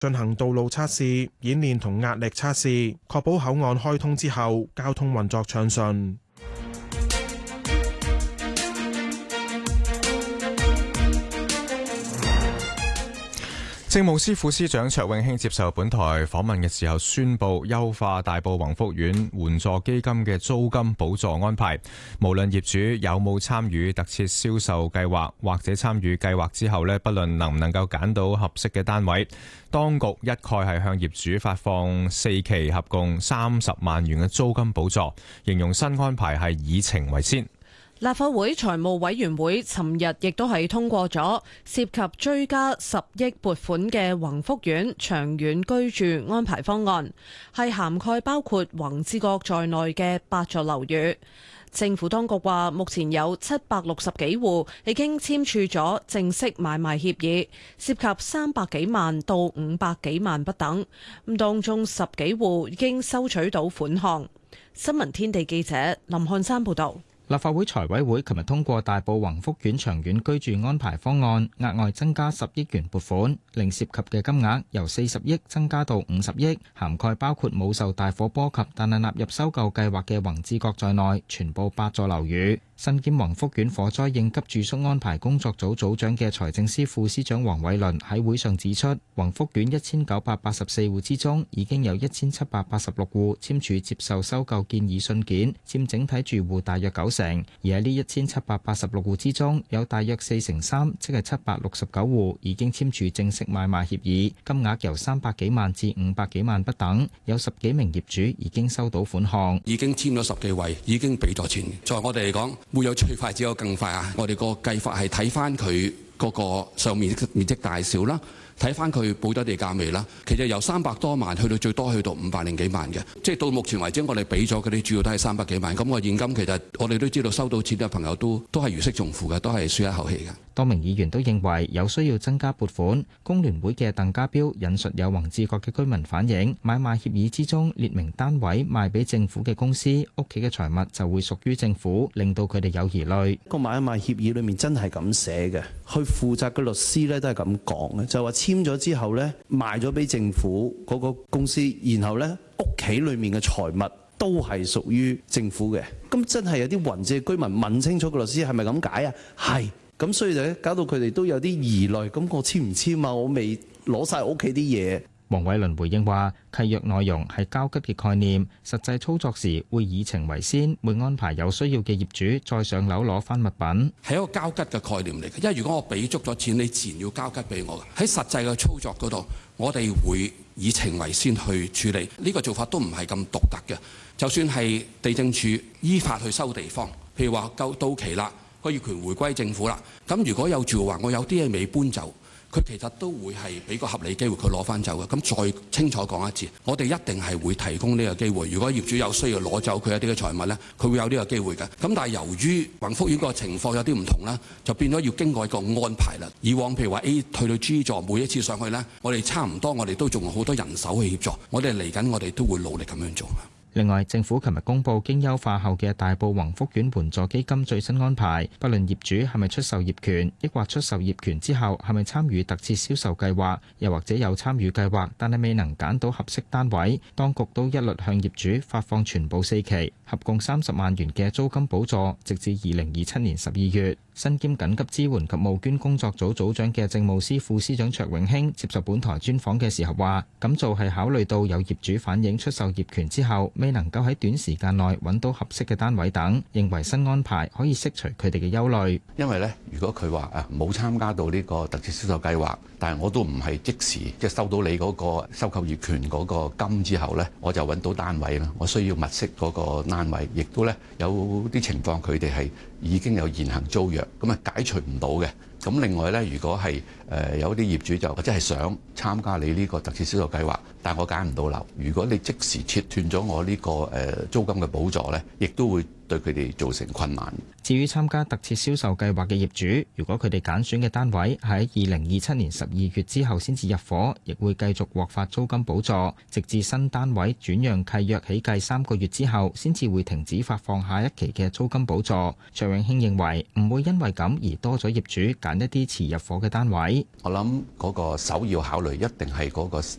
進行道路測試、演練同壓力測試，確保口岸開通之後交通運作暢順。 政務司副司長卓永興接受本台訪問嘅時候宣布，優化大埔宏福苑援助基金嘅租金補助安排，無論業主有冇參與特設銷售計劃，或者參與計劃之後不論能唔能夠揀到合適嘅單位，當局一概係向業主發放4期合共30萬元嘅租金補助，形容新安排係以情為先。 立法會財務委員會尋日亦都係通過咗涉及追加10億撥款嘅宏福苑長遠居住安排方案，係涵蓋包括宏志閣在內嘅8座樓宇。政府當局話，目前有760幾戶已經簽署咗正式買賣協議，涉及300幾萬到500幾萬不等。咁當中10幾戶已經收取到款項。新聞天地記者林漢山報導。 立法會財委會琴日通過大埔宏福苑長遠居住安排方案，額外增加10億元撥款，令涉及嘅金額由40億增加到50億，涵蓋包括冇受大火波及但係納入收購計劃嘅宏志閣在內，全部8座樓宇。身兼宏福苑火災應急住宿安排工作組組長嘅財政司副司長黃偉綸喺會上指出，宏福苑1984戶之中，已經有1786戶簽署接受收購建議信件，佔整體住戶大約90%。而喺呢1786戶之中，有大約3/4，即係769戶已經簽署正式買賣協議，金額由300幾萬至500幾萬不等。有10幾名業主已經收到款項， 已經簽咗10幾位，已經俾咗錢。在我哋嚟講，會有最快只有更快啊！我哋個計法係睇翻佢嗰個上面積大小啦。睇翻佢補咗地價未啦？其實由300多萬去到最多去到500幾萬嘅，即係到目前為止我哋俾咗嗰啲主要都係300幾萬。咁個現金其實我哋都知道收到錢嘅朋友都係如釋重負嘅，都係舒一口氣嘅。 多名議員都認為有需要增加撥款。工聯會嘅鄧家彪引述有宏志閣嘅居民反映，買賣協議之中列明單位賣俾政府嘅公司，屋企嘅財物就會屬於政府，令到佢哋有疑慮。 個買賣協議裏面真係咁寫嘅，去負責嘅律師咧都係咁講嘅，就話簽咗之後咧賣咗俾政府嗰個公司，然後咧屋企裏面嘅財物都係屬於政府嘅。咁真係有啲宏志嘅居民問清楚個律師係咪咁解啊？係。咁所以就搞到佢哋都有啲疑慮，咁我簽唔簽啊？我未攞晒屋企啲嘢。 黃偉綸回應話：契約內容係交吉嘅概念，實際操作時會以情為先，會安排有需要嘅業主再上樓攞翻物品。 係一個交吉嘅概念嚟嘅，因為如果我俾足咗錢，你自然要交吉俾我嘅。喺實際嘅操作嗰度，我哋會以情為先去處理。呢個做法都唔係咁獨特嘅，就算係地政署依法去收地方，譬如話夠到期啦。個業權回歸政府啦，咁如果有住戶話我有啲嘢未搬走，佢其實都會係俾個合理機會佢攞翻走嘅。咁再清楚講一次，我哋一定係會提供呢個機會。如果業主有需要攞走佢一啲嘅財物呢，佢會有呢個機會嘅。咁但係由於宏福苑個情況有啲唔同啦，就變咗要經過一個安排啦。以往譬如話 A 退到 G 座，每一次上去呢，我哋差唔多，我哋都仲有好多人手去協助。我哋嚟緊，我哋都會努力咁樣做。 另外，政府琴日公布經優化後嘅大埔宏福苑援助基金最新安排，不論業主係咪出售業權，抑或出售業權之後係咪參與特設銷售計劃，又或者有參與計劃但係未能揀到合適單位，當局都一律向業主發放全部4期，合共30萬元嘅租金補助，直至2027年12月。身兼緊急支援及募捐工作組組長嘅政務司副司長卓永興接受本台專訪嘅時候話，咁做係考慮到有業主反映出售業權之後未能夠喺短時間內揾到合適嘅單位等，認為新安排可以釋除佢哋嘅憂慮。 因為咧，如果佢話冇參加到呢個特設銷售計劃，但係我都唔係即時即係收到你嗰個收購業權嗰個金之後咧，我就揾到單位啦。我需要物色嗰個單位，亦都咧有啲情況佢哋係已經有現行租約，咁啊解除唔到嘅。咁另外咧，如果係有啲業主就或者係想參加你呢個特設銷售計劃，但係我揀唔到樓，如果你即時切斷咗我呢個租金嘅補助咧，亦都會對佢哋造成困難。 至於參加特設銷售計劃嘅業主，如果佢哋揀選嘅單位喺2027年12月之後先至入伙，亦會繼續獲發租金補助，直至新單位轉讓契約起計3個月之後，先至會停止發放下一期嘅租金補助。卓永興認為唔會因為咁而多咗業主揀一啲遲入伙嘅單位。 我諗嗰個首要考慮一定係嗰個